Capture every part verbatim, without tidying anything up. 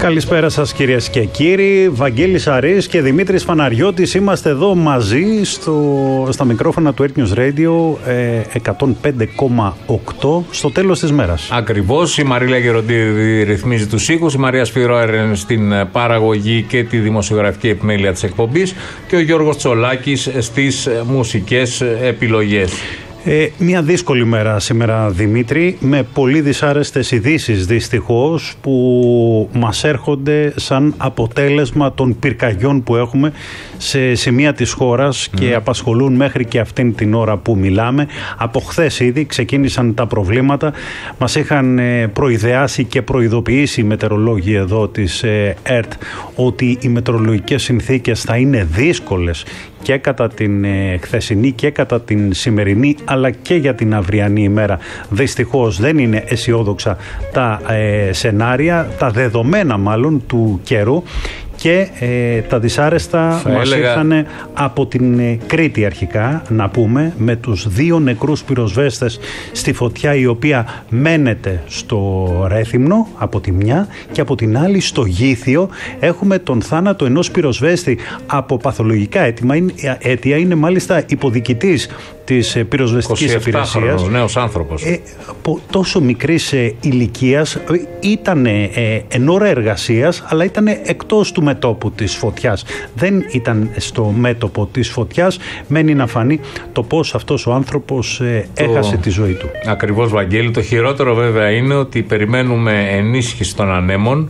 Καλησπέρα σας κυρίες και κύριοι. Βαγγέλης Αρής και Δημήτρης Φαναριώτης είμαστε εδώ μαζί στο, στα μικρόφωνα του Earth News Radio ε, εκατόν πέντε κόμμα οκτώ στο τέλος της μέρας. Ακριβώς. Η Μαρίλα Γεροντίδη ρυθμίζει τους ήχους, η Μαρία Σφυρόερεν στην παραγωγή και τη δημοσιογραφική επιμέλεια της εκπομπής και ο Γιώργος Τσολάκης στις μουσικές επιλογές. Ε, μια δύσκολη μέρα σήμερα, Δημήτρη, με πολύ δυσάρεστες ειδήσεις δυστυχώς που μας έρχονται σαν αποτέλεσμα των πυρκαγιών που έχουμε σε σημεία της χώρας mm. και απασχολούν μέχρι και αυτήν την ώρα που μιλάμε. Από χθες ήδη ξεκίνησαν τα προβλήματα. Μας είχαν ε, προειδεάσει και προειδοποιήσει οι μετεωρολόγοι εδώ της ε, ΕΡΤ ότι οι μετεωρολογικές συνθήκες θα είναι δύσκολες και κατά την ε, χθεσινή και κατά την σημερινή αλλά και για την αυριανή ημέρα. Δυστυχώς δεν είναι αισιόδοξα τα ε, σενάρια, τα δεδομένα μάλλον του καιρού και ε, τα δυσάρεστα θα μας έλεγα... ήρθαν από την ε, Κρήτη αρχικά, να πούμε, με τους δύο νεκρούς πυροσβέστες στη φωτιά η οποία μένεται στο Ρέθυμνο από τη μια και από την άλλη στο Γήθιο έχουμε τον θάνατο ενός πυροσβέστη από παθολογικά αίτημα, αίτια, είναι μάλιστα υποδικητής της πυροσβεστικής υπηρεσίας. Νέος άνθρωπος. Ε, τόσο μικρής ε, ηλικίας, ήταν ε, εν ώρα εργασίας, αλλά ήταν εκτός του μετώπου της φωτιάς. Δεν ήταν στο μέτωπο της φωτιάς. Μένει να φανεί το πώς αυτός ο άνθρωπος ε, το... έχασε τη ζωή του. Ακριβώς, Βαγγέλη. Το χειρότερο βέβαια είναι ότι περιμένουμε ενίσχυση των ανέμων.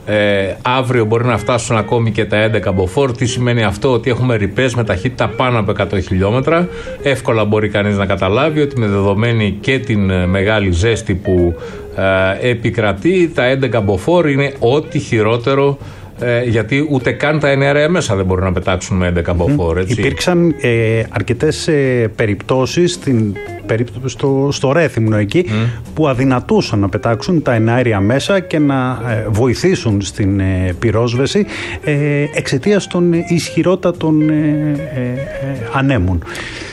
Ε, αύριο μπορεί να φτάσουν ακόμη και τα έντεκα μποφόρ. Τι σημαίνει αυτό? Ότι έχουμε ρηπές με ταχύτητα πάνω από εκατό χιλιόμετρα. Εύκολα μπορεί κανείς να καταλάβει ότι με δεδομένη και την μεγάλη ζέστη που ε, επικρατεί, τα έντεκα μποφόρ είναι ό,τι χειρότερο. Ε, γιατί ούτε καν τα εναέρια μέσα δεν μπορούν να πετάξουν με έντεκα μποφόρ. Mm. Υπήρξαν ε, αρκετές ε, περιπτώσεις στην, περίπτωση στο, στο Ρέθυμνο εκεί mm. που αδυνατούσαν να πετάξουν τα εναέρια μέσα και να ε, βοηθήσουν στην ε, πυρόσβεση ε, εξαιτίας των ισχυρότατων ε, ε, ε, ανέμων.